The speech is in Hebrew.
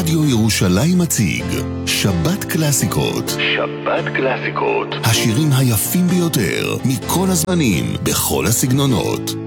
רדיו ירושלים מציג שבת קלאסיקות. שבת קלאסיקות. השירים היפים ביותר מכל הזמנים, בכל הסגנונות.